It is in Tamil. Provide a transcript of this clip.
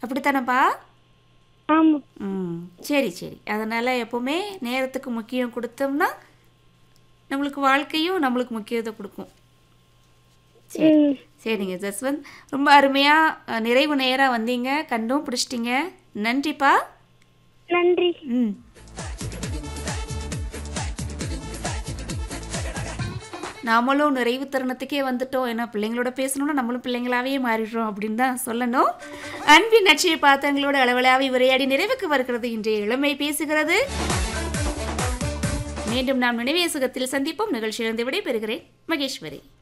அப்படித்தானப்பா? ஆமா. ம். சரி, சரி. அதனால எப்பவுமே நேரத்துக்கு முக்கியம் குடுத்தோம்னா, நம்மளுக்கு வாழ்க்கையும் நம்மளுக்கு முக்கியத்த குடுக்கும். சரி. ம். சரிங்க ஜஸ்வந்த். ரொம்ப அருமையா நிறைவு நேரா வந்தீங்க. கண்டும் பிடிச்சிட்டீங்க. நன்றிப்பா. நன்றி. ம். நாமளும் நிறைவு தருணத்துக்கே வந்துட்டோம். ஏன்னா பிள்ளைங்களோட பேசணும்னா நம்மளும் பிள்ளைங்களாவே மாறிடுறோம் அப்படின்னு தான் சொல்லணும். அன்பின் அட்சய பாத்திரங்களோட அளவலாவி உரையாடி நிறைவுக்கு வருகிறது இன்றைய இளமை பேசுகிறது. மீண்டும் நாம் நினைவேசுகத்தில் சந்திப்போம். நிகழ்ச்சியிலிருந்து விடைபெறுகிறேன் மகேஸ்வரி.